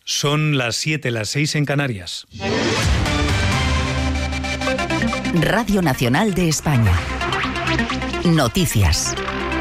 Son las 7, las 6 en Canarias. Radio Nacional de España. Noticias.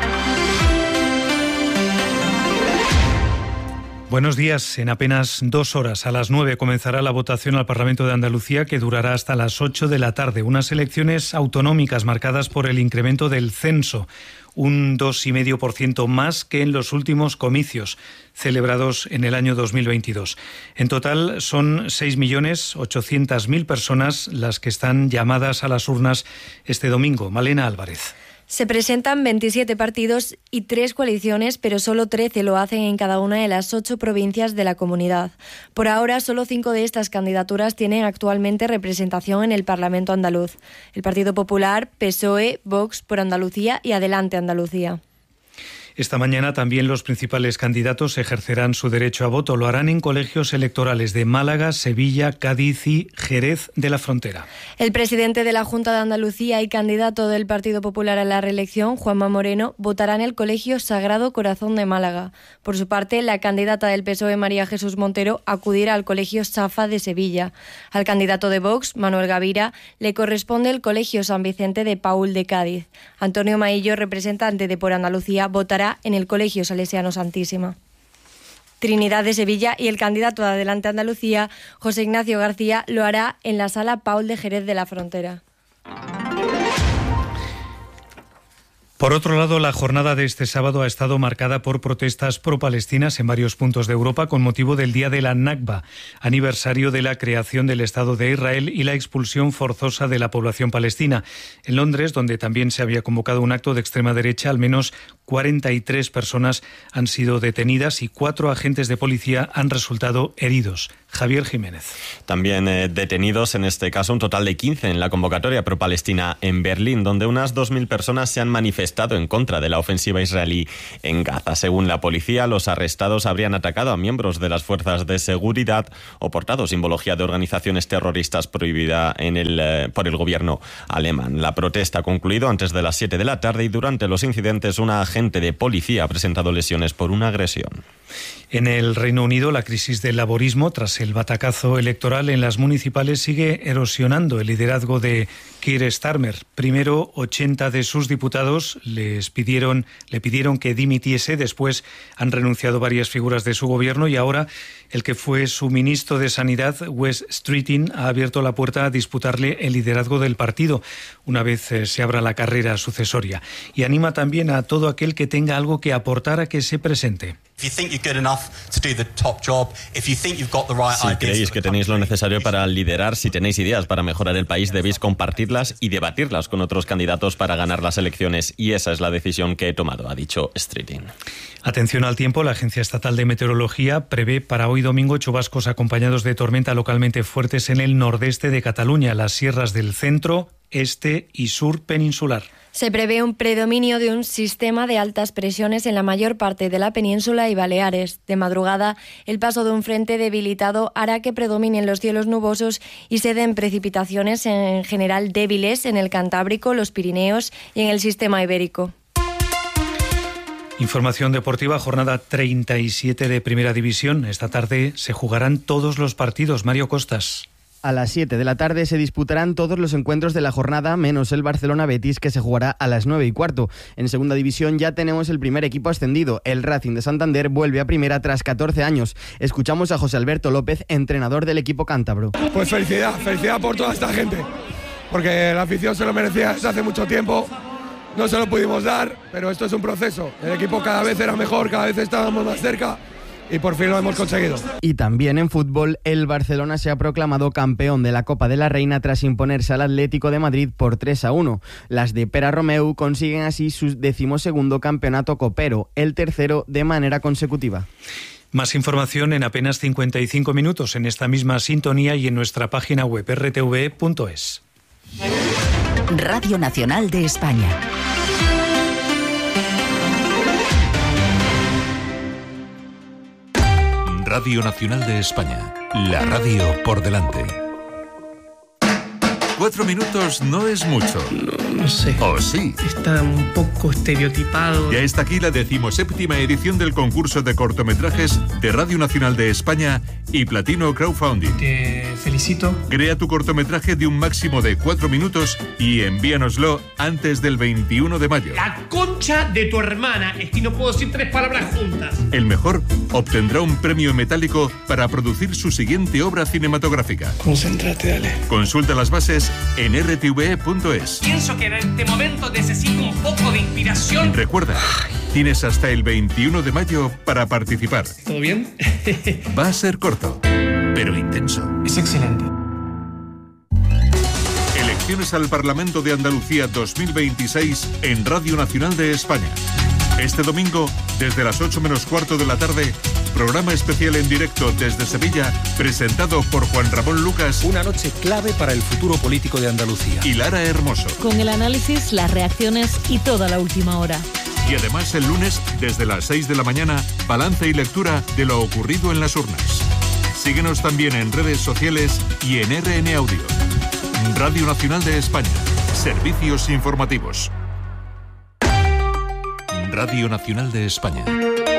Buenos días. En apenas 2 horas, a las 9, comenzará la votación al Parlamento de Andalucía, que durará hasta las 8 de la tarde. Unas elecciones autonómicas marcadas por el incremento del censo, un 2,5% más que en los últimos comicios celebrados en el año 2022. En total son 6.800.000 personas las que están llamadas a las urnas este domingo. Malena Álvarez. Se presentan 27 partidos y 3 coaliciones, pero solo 13 lo hacen en cada una de las 8 provincias de la comunidad. Por ahora, solo 5 de estas candidaturas tienen actualmente representación en el Parlamento andaluz: el Partido Popular, PSOE, Vox por Andalucía y Adelante Andalucía. Esta mañana también los principales candidatos ejercerán su derecho a voto. Lo harán en colegios electorales de Málaga, Sevilla, Cádiz y Jerez de la Frontera. El presidente de la Junta de Andalucía y candidato del Partido Popular a la reelección, Juanma Moreno, votará en el Colegio Sagrado Corazón de Málaga. Por su parte, la candidata del PSOE, María Jesús Montero, acudirá al Colegio Safa de Sevilla. Al candidato de Vox, Manuel Gavira, le corresponde el Colegio San Vicente de Paúl de Cádiz. Antonio Maillo, representante de Por Andalucía, votará en el Colegio Salesiano Santísima. Trinidad de Sevilla y el candidato de Adelante Andalucía, José Ignacio García, lo hará en la Sala Paúl de Jerez de la Frontera. Por otro lado, la jornada de este sábado ha estado marcada por protestas pro-palestinas en varios puntos de Europa con motivo del Día de la Nakba, aniversario de la creación del Estado de Israel y la expulsión forzosa de la población palestina. En Londres, donde también se había convocado un acto de extrema derecha, al menos 43 personas han sido detenidas y 4 agentes de policía han resultado heridos. Javier Jiménez. También detenidos, en este caso, un total de 15 en la convocatoria pro-palestina en Berlín, donde unas 2.000 personas se han manifestado en contra de la ofensiva israelí en Gaza. Según la policía, los arrestados habrían atacado a miembros de las fuerzas de seguridad o portado simbología de organizaciones terroristas prohibida por el gobierno alemán. La protesta ha concluido antes de las 7 de la tarde y durante los incidentes una agente de policía ha presentado lesiones por una agresión. En el Reino Unido, la crisis del laborismo tras el batacazo electoral en las municipales sigue erosionando el liderazgo de Keir Starmer. Primero, 80 de sus diputados le pidieron que dimitiese. Después han renunciado varias figuras de su gobierno y ahora el que fue su ministro de Sanidad, Wes Streeting, ha abierto la puerta a disputarle el liderazgo del partido una vez se abra la carrera sucesoria. Y anima también a todo aquel que tenga algo que aportar a que se presente. Si creéis que tenéis lo necesario para liderar, si tenéis ideas para mejorar el país, debéis compartirlas y debatirlas con otros candidatos para ganar las elecciones. Y esa es la decisión que he tomado, ha dicho Streeting. Atención al tiempo. La Agencia Estatal de Meteorología prevé para hoy domingo chubascos acompañados de tormenta localmente fuertes en el nordeste de Cataluña, las sierras del centro, este y sur peninsular. Se prevé un predominio de un sistema de altas presiones en la mayor parte de la península y Baleares. De madrugada, el paso de un frente debilitado hará que predominen los cielos nubosos y se den precipitaciones en general débiles en el Cantábrico, los Pirineos y en el sistema ibérico. Información deportiva, jornada 37 de Primera División. Esta tarde se jugarán todos los partidos. Mario Costas. A las 7 de la tarde se disputarán todos los encuentros de la jornada, menos el Barcelona-Betis, que se jugará a las 9:15. En segunda división ya tenemos el primer equipo ascendido. El Racing de Santander vuelve a primera tras 14 años. Escuchamos a José Alberto López, entrenador del equipo cántabro. Pues felicidad por toda esta gente, porque la afición se lo merecía desde hace mucho tiempo. No se lo pudimos dar, pero esto es un proceso. El equipo cada vez era mejor, cada vez estábamos más cerca. Y por fin lo hemos conseguido. Y también en fútbol, el Barcelona se ha proclamado campeón de la Copa de la Reina tras imponerse al Atlético de Madrid por 3-1. Las de Pere Romeu consiguen así su 12º campeonato copero, el tercero de manera consecutiva. Más información en apenas 55 minutos en esta misma sintonía y en nuestra página web rtve.es. Radio Nacional de España. Radio Nacional de España, la radio por delante. 4 minutos no es mucho. No sé. ¿O sí? Está un poco estereotipado. Ya está aquí la 17ª edición del concurso de cortometrajes de Radio Nacional de España y Platino Crowdfunding. Te felicito. Crea tu cortometraje de un máximo de 4 minutos y envíanoslo antes del 21 de mayo. La concha de tu hermana. Es que no puedo decir 3 palabras juntas. El mejor obtendrá un premio metálico para producir su siguiente obra cinematográfica. Concéntrate, dale. Consulta las bases en rtve.es. Pienso que en este momento necesito un poco de inspiración. Recuerda, tienes hasta el 21 de mayo para participar. ¿Todo bien? Va a ser corto, pero intenso. Es excelente. Elecciones al Parlamento de Andalucía 2026 en Radio Nacional de España. Este domingo, desde las 8 menos cuarto de la tarde, programa especial en directo desde Sevilla, presentado por Juan Ramón Lucas. Una noche clave para el futuro político de Andalucía. Y Lara Hermoso. Con el análisis, las reacciones y toda la última hora. Y además el lunes, desde las 6 de la mañana, balance y lectura de lo ocurrido en las urnas. Síguenos también en redes sociales y en RN Audio. Radio Nacional de España. Servicios informativos. Radio Nacional de España.